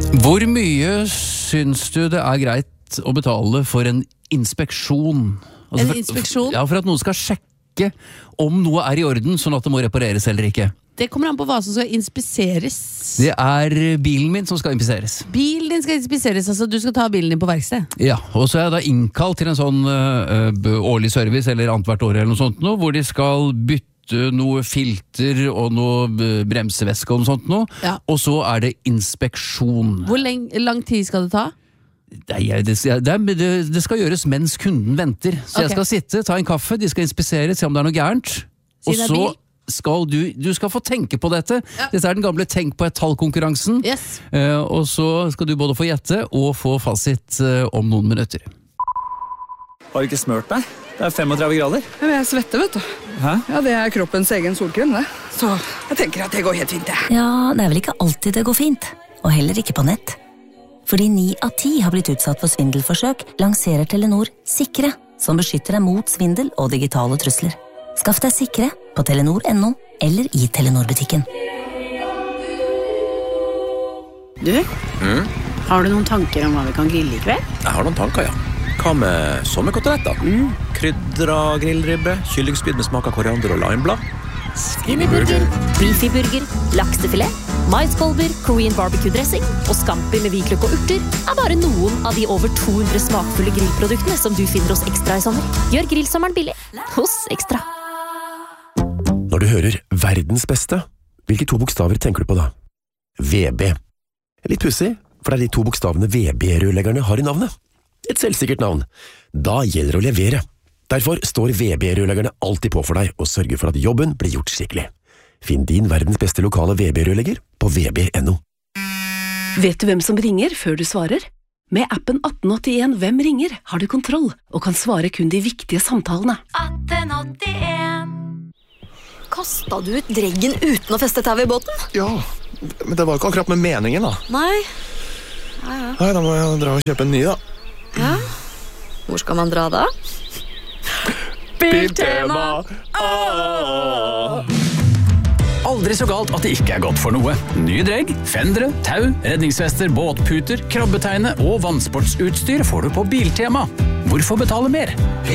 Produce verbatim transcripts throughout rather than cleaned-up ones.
Hvor mye syns du det er greit å betale for en inspeksjon? Altså En for, inspeksjon? Ja, for at noen skal sjekke om noe er i orden, sånn at det må repareres eller ikke. Det kommer an på hva som skal inspiseres. Det er bilen min som skal inspiseres. Bilen din skal inspiseres, altså du skal ta bilen din på verksted. Ja, og så er jeg da innkalt til en sånn uh, årlig service, eller annethvert år eller noe sånt nå, hvor de skal bytte noe filter og noe bremsevæske og noe sånt nå, Ja. og så er det inspeksjon. Hvor leng, lang tid skal det ta? Nei, det, det, det, det skal gjøres mens kunden venter. Så Ok. jeg skal sitte, ta en kaffe, de skal inspisere, se om det er noe gærent. Og Siden det er så bil? skal du, du skal få tenke på dette. Ja. Dette er den gamle tenk på et tall-konkurransen. Yes. Eh, og så skal du både få gjette og få fasit eh, om noen minutter. Har du ikke smørt deg? Det er femogtredve grader. Ja, men jeg svetter, vet du. Hæ? Ja, det er kroppens egen solkrem, det. Så jeg tenker at det går helt fint, det. Ja, det er vel ikke alltid det går fint. Og heller ikke på nett. Fordi ni av ti har blitt utsatt for svindelforsøk, lanserer Telenor Sikre, som beskytter deg mot svindel og digitale trusler. Skaff deg Sikre på telenor punktum no eller i Telenor-butikken. Du, har du noen tanker om hva vi kan grille i kveld? Jeg har noen tanker, ja. Hva med sommerkoteletter? Mm. Krydra grillribbe, kyllingspyd med smak av koriander og limeblad. Skinnyburger, beefyburger, laksefilet, maiskolber, Korean barbecue-dressing og scampi med hvitløk og urter er bare noen av de over to hundre smakfulle grillproduktene som du finner hos Ekstra i sommer. Gjør grillsommeren billig hos Ekstra. Når du hører verdens beste, hvilke to bokstaver tenker du på da? V B. Litt pussig, for det er de to bokstavene V B-rørleggerne har i navnet. Et selvsikkert navn. Da gjelder det å levere. Derfor står V B-rørleggerne alltid på for deg og sørger for at jobben blir gjort skikkelig. Finn din verdens beste lokale V B-rørlegger på v b punktum no. Vet du hvem som ringer før du svarer? Med appen atten åttien Hvem ringer har du kontroll og kan svare kun de viktige samtalene. atten åttien Kastet du ut dreggen uten å feste tau i båten? Ja, men det var jo ikke akkurat med meningen da. Nei. Ja, ja. Nei, da må jeg dra og kjøpe en ny da. Ja. Hvor skal man dra da? Biltema! Aldri så galt at det ikke er godt for noe. Nye dregg, fendere, tau, redningsvester, båtputer, krabbeteine og vannsportsutstyr får du på Biltema. Hvorfor betale mer?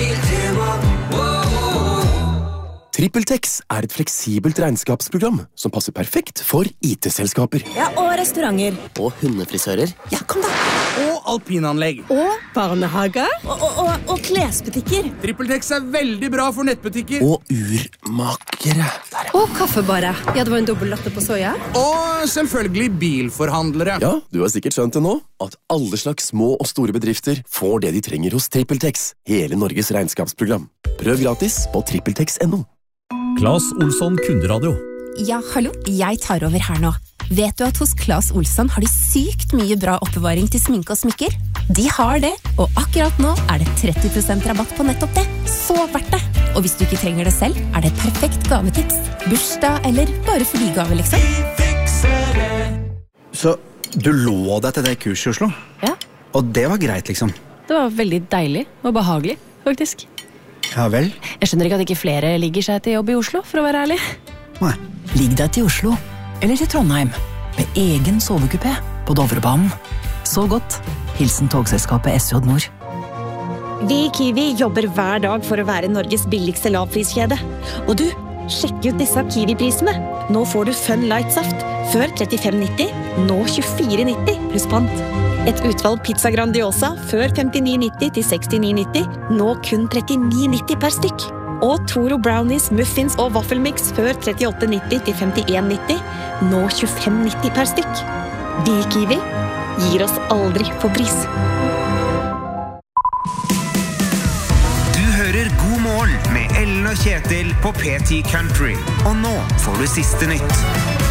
TrippelTex er et fleksibelt regnskapsprogram som passer perfekt for I T-selskaper. Ja, og restauranter. Og hundefrisører. Ja, kom da. Og alpinanlegg. Og barnehage. Og, og, og, og klesbutikker. TrippelTex er veldig bra for nettbutikker. Og urmakere. Der, ja. Og kaffebaret. Ja, det var en dobbelt latte på soja. Og selvfølgelig bilforhandlere. Ja, du har sikkert skjønt det nå, at alle slags små og store bedrifter får det de trenger hos TrippelTex, hele Norges regnskapsprogram. Prøv gratis på trippeltex punktum no. Claes Olsson Kunderadio. Ja, hallo, jeg tar over her nå. Vet du at hos Claes Olsson har de sykt mye bra oppbevaring til sminke og smykker? De har det, og akkurat nå er det tretti prosent rabatt på nettopp det. Så verdt det! Og hvis du ikke trenger det selv, er det et perfekt gavetips. Bursdag eller bare fordi-gave, liksom. Så du lå deg til det kurset i Oslo? Ja. Og det var greit, liksom? Det var veldig deilig og behagelig, faktisk. Ja vel? Jeg skjønner ikke at ikke flere ligger seg til jobb i Oslo, for å være ærlig. Nei. Ligg deg til Oslo, eller til Trondheim, med egen sovekupé på Dovrebanen. Så godt. Hilsen togselskapet S J Nord. Vi i Kiwi jobber hver dag for å være Norges billigste lavpriskjede. Og du, sjekk ut disse Kiwi-prisene. Nå får du Fun Light-saft. Før trettifem nitti, nå tjuefire nitti pluss pant. Et utvalg pizza Grandiosa før femtini nitti til sekstini nitti, nå kun trettini nitti per stykk. Og Toro Brownies, muffins og vaffelmix før trettiåtte nitti til femtien nitti, nå tjuefem nitti per stykk. Vi i Kiwi gir oss aldri på pris. Du hører God morgen med Ellen og Kjetil på P ti Country. Og nå får du siste nytt.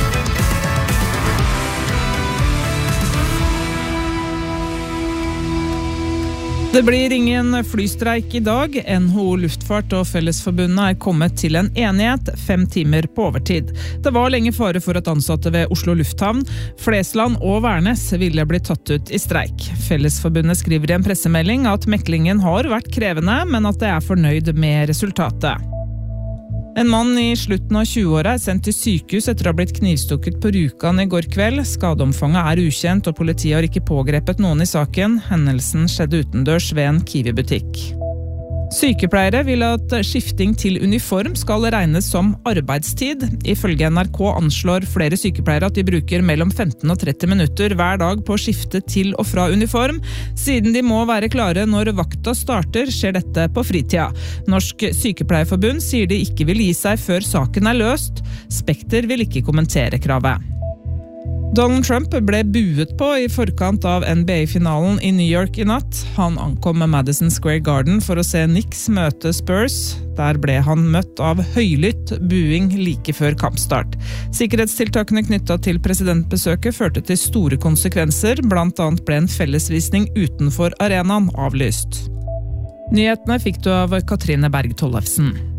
Det blir ingen flystreik i dag. N H O Luftfart og Fellesforbundet er kommet til en enighet fem timer på overtid. Det var lenge fare for at ansatte ved Oslo Lufthavn, Flesland og Værnes ville bli tatt ut i streik. Fellesforbundet skriver i en pressemelding at meklingen har vært krevende, men at det er fornøyd med resultatet. En mann i slutten av tjueåra er sendt til sykehus etter å ha blitt knivstukket på Rjukan i går kveld. Skadeomfanget er ukjent, og politiet har ikke pågrepet noen i saken. Hendelsen skjedde utendørs ved en Kiwi-butikk. Sykepleiere vil at skifting til uniform skal regnes som arbeidstid. Ifølge N R K anslår flere sykepleiere at de bruker mellom femten og tretti minutter hver dag på å skifte til og fra uniform. Siden de må være klare når vakta starter, skjer dette på fritida. Norsk Sykepleierforbund sier de ikke vil gi seg før saken er løst. Spekter vil ikke kommentere kravet. Donald Trump ble buet på i forkant av N B A-finalen i New York i natt. Han ankom med Madison Square Garden for å se Knicks møte Spurs. Der ble han møtt av høylytt buing like før kampstart. Sikkerhetstiltakene knyttet til presidentbesøket førte til store konsekvenser. Blant annet ble en fellesvisning utenfor arenaen avlyst. Nyhetene fikk du av Katrine Berg Tollefsen.